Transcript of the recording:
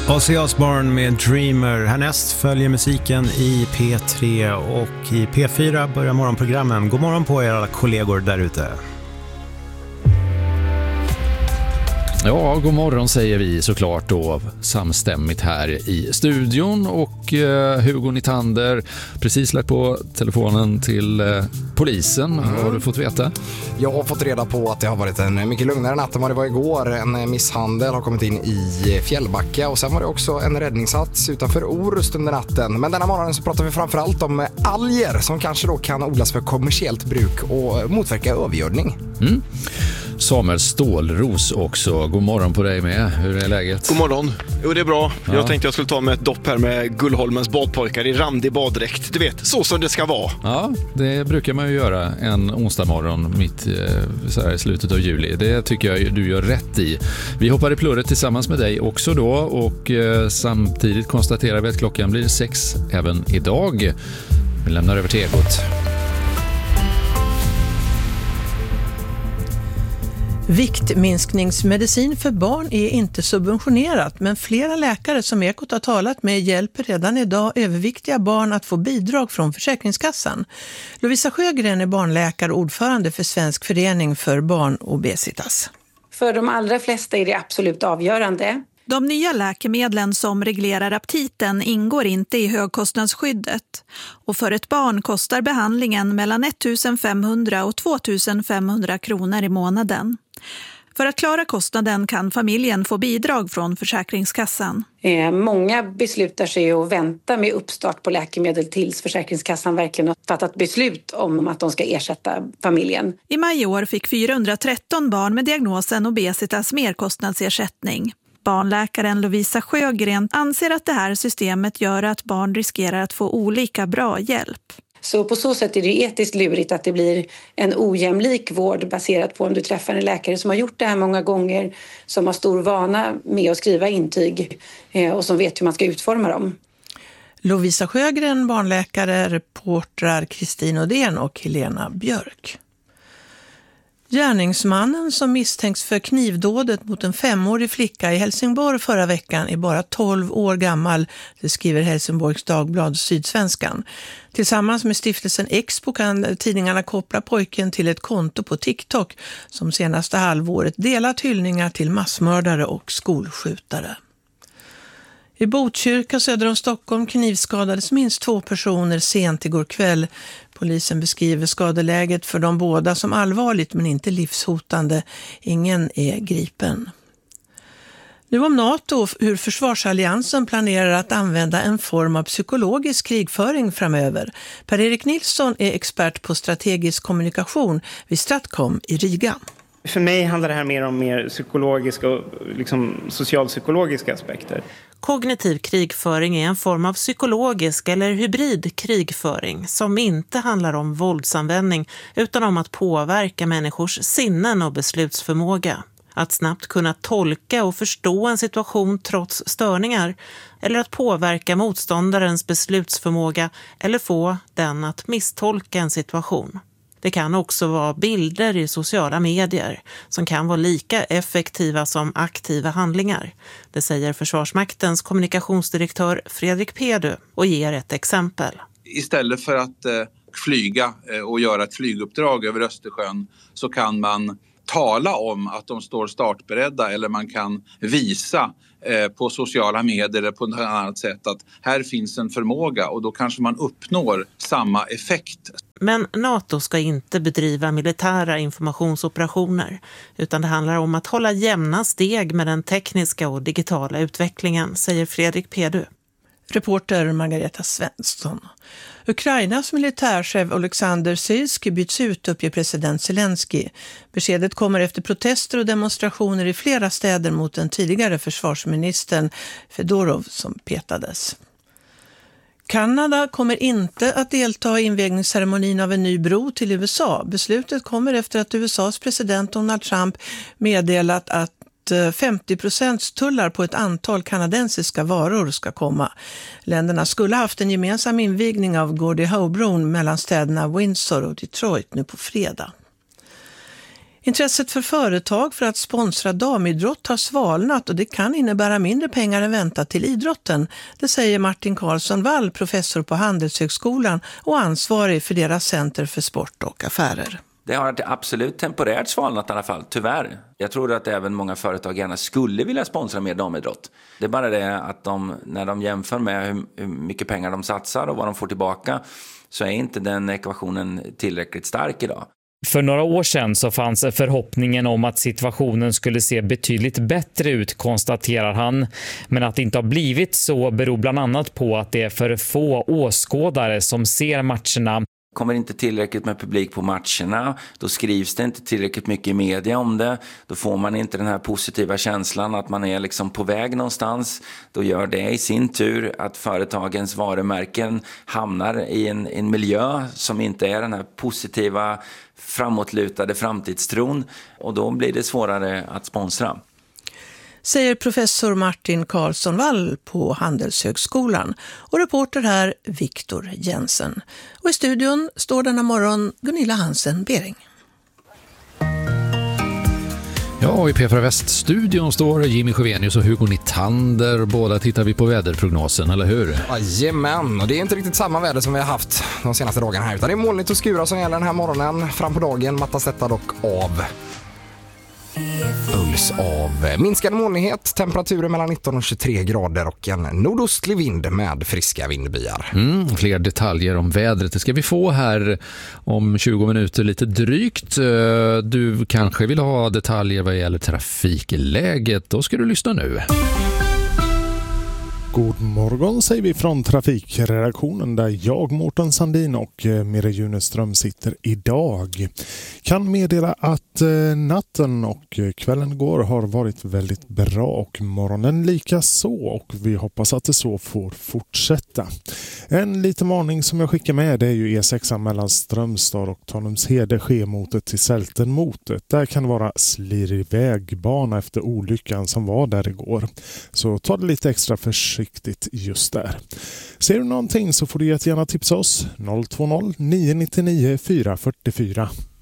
Ozzy Osbourne med Dreamer. Härnäst följer musiken i P3 och i P4 börjar morgonprogrammen. God morgon på er alla kollegor där ute. Ja, god morgon säger vi såklart då samstämmigt här i studion och Hugo Nitander precis lagt på telefonen till polisen. Har du fått veta? Jag har fått reda på att det har varit en mycket lugnare natt än vad det var igår. En misshandel har kommit in i Fjällbacka och sen var det också en räddningssats utanför Orust under natten. Men denna morgonen så pratar vi framförallt om alger som kanske då kan odlas för kommersiellt bruk och motverka övergödning. Samuel Stålros också. God morgon på dig med. Hur är läget? God morgon. Jo, det är bra. Ja. Jag tänkte jag skulle ta med ett dopp här med Gullholmens badpojkar i randig baddräkt. Du vet, så som det ska vara. Ja, det brukar man ju göra en onsdag morgon mitt så här i slutet av juli. Det tycker jag du gör rätt i. Vi hoppar i plurret tillsammans med dig också då och samtidigt konstaterar vi att klockan blir 6 även idag. Vi lämnar över till Ekot. Viktminskningsmedicin för barn är inte subventionerat, men flera läkare som Ekot har talat med hjälper redan idag överviktiga barn att få bidrag från Försäkringskassan. Lovisa Sjögren är barnläkare och ordförande för Svensk förening för barnobesitas. För de allra flesta är det absolut avgörande. De nya läkemedlen som reglerar aptiten ingår inte i högkostnadsskyddet. Och för ett barn kostar behandlingen mellan 1 500 och 2 500 kronor i månaden. För att klara kostnaden kan familjen få bidrag från Försäkringskassan. Många beslutar sig att vänta med uppstart på läkemedel tills Försäkringskassan verkligen har fattat beslut om att de ska ersätta familjen. I maj i år fick 413 barn med diagnosen obesitas merkostnadsersättning. Barnläkaren Lovisa Sjögren anser att det här systemet gör att barn riskerar att få olika bra hjälp. Så på så sätt är det etiskt lurigt att det blir en ojämlik vård baserat på om du träffar en läkare som har gjort det här många gånger, som har stor vana med att skriva intyg och som vet hur man ska utforma dem. Lovisa Sjögren, barnläkare, reportrar Kristin Odén och Helena Björk. Gärningsmannen som misstänks för knivdådet mot en 5-årig flicka i Helsingborg förra veckan är bara 12 år gammal, det skriver Helsingborgs Dagblad Sydsvenskan. Tillsammans med stiftelsen Expo kan tidningarna koppla pojken till ett konto på TikTok som senaste halvåret delat hyllningar till massmördare och skolskjutare. I Botkyrka söder om Stockholm knivskadades minst 2 personer sent igår kväll. Polisen beskriver skadeläget för de båda som allvarligt men inte livshotande. Ingen är gripen. Nu om NATO, hur försvarsalliansen planerar att använda en form av psykologisk krigföring framöver. Per-Erik Nilsson är expert på strategisk kommunikation vid Stratcom i Riga. För mig handlar det här mer om psykologiska och socialpsykologiska aspekter. Kognitiv krigföring är en form av psykologisk eller hybrid krigföring som inte handlar om våldsanvändning utan om att påverka människors sinnen och beslutsförmåga. Att snabbt kunna tolka och förstå en situation trots störningar eller att påverka motståndarens beslutsförmåga eller få den att misstolka en situation. Det kan också vara bilder i sociala medier som kan vara lika effektiva som aktiva handlingar. Det säger Försvarsmaktens kommunikationsdirektör Fredrik Pedu och ger ett exempel. Istället för att flyga och göra ett flyguppdrag över Östersjön så kan man tala om att de står startberedda eller man kan visa på sociala medier eller på något annat sätt att här finns en förmåga och då kanske man uppnår samma effekt. Men NATO ska inte bedriva militära informationsoperationer utan det handlar om att hålla jämna steg med den tekniska och digitala utvecklingen, säger Fredrik Pedu. Reporter Margareta Svensson. Ukrainas militärchef Alexander Syrskij byts ut, uppger president Zelensky. Beskedet kommer efter protester och demonstrationer i flera städer mot den tidigare försvarsministern Fedorov som petades. Kanada kommer inte att delta i invigningsceremonin av en ny bro till USA. Beslutet kommer efter att USAs president Donald Trump meddelat att 50% tullar på ett antal kanadensiska varor ska komma. Länderna skulle haft en gemensam invigning av Gordie Howe-bron mellan städerna Windsor och Detroit nu på fredag. Intresset för företag för att sponsra damidrott har svalnat och det kan innebära mindre pengar än väntat till idrotten. Det säger Martin Karlsson Wall, professor på Handelshögskolan och ansvarig för deras center för sport och affärer. Det har absolut temporärt svalnat i alla fall, tyvärr. Jag tror att även många företag gärna skulle vilja sponsra mer damidrott. Det är bara det att när de jämför med hur mycket pengar de satsar och vad de får tillbaka så är inte den ekvationen tillräckligt stark idag. För några år sedan så fanns förhoppningen om att situationen skulle se betydligt bättre ut, konstaterar han. Men att det inte har blivit så beror bland annat på att det är för få åskådare som ser matcherna. Kommer inte tillräckligt med publik på matcherna, då skrivs det inte tillräckligt mycket i media om det. Då får man inte den här positiva känslan att man är liksom på väg någonstans. Då gör det i sin tur att företagens varumärken hamnar i en miljö som inte är den här positiva, framåtlutade framtidstron. Och då blir det svårare att sponsra. Säger professor Martin Karlsson Wall på Handelshögskolan och reporter här Viktor Jensen. Och i studion står denna morgon Gunilla Hansen-Bering. Ja, och i P4 Väst-studion står Jimmy Sjövenius och Hugo Nittander. Båda tittar vi på väderprognosen, eller hur? Jajamän, och det är inte riktigt samma väder som vi har haft de senaste dagarna här. Utan det är molnigt och skura som gäller den här morgonen. Fram på dagen mattas detta dock av. Följs av minskad molnighet, temperaturer mellan 19 och 23 grader och en nordostlig vind med friska vindbyar. Fler detaljer om vädret det ska vi få här om 20 minuter lite drygt. Du kanske vill ha detaljer vad gäller trafikläget, då ska du lyssna nu. God morgon säger vi från trafikredaktionen där jag, Mårten Sandin och Mira Juneström sitter idag. Kan meddela att natten och kvällen igår har varit väldigt bra och morgonen lika så, och vi hoppas att det så får fortsätta. En liten varning som jag skickar med det är ju E6 mellan Strömstad och Tanumshede sker till Sältenmotet. Där kan det vara slirig vägbana efter olyckan som var där igår. Så ta det lite extra försiktigt just där. Ser du någonting så får du gärna tipsa oss 020 999 444.